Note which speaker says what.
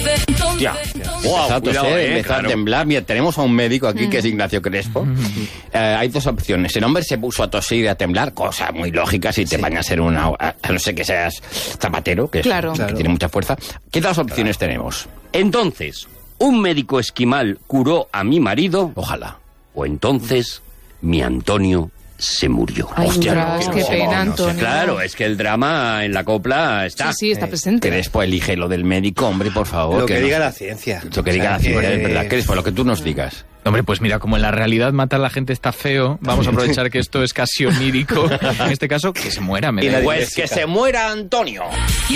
Speaker 1: Ya.
Speaker 2: Wow,
Speaker 1: Empezó a temblar. Mira, tenemos a un médico aquí que es Ignacio Crespo. Hay dos opciones. El hombre se puso a toser y a temblar, cosa muy lógica si te bañas en una... A no ser que seas zapatero, que tiene mucha fuerza. ¿Qué dos opciones tenemos?
Speaker 2: Entonces, ¿un médico esquimal curó a mi marido?
Speaker 1: Ojalá.
Speaker 2: O entonces, mi Antonio se murió.
Speaker 3: Ay, qué pena, Antonio.
Speaker 2: Claro, es que el drama en la copla está.
Speaker 3: Sí, está presente.
Speaker 1: Crespo, elige lo del médico, hombre, por favor.
Speaker 4: Lo que diga la ciencia.
Speaker 1: Lo que diga la ciencia, es verdad. Crespo, lo que tú nos digas.
Speaker 5: Hombre, pues mira, como en la realidad matar a la gente está feo, vamos a aprovechar que esto es casi onírico. En este caso, que se muera.
Speaker 1: Pues que se muera Antonio.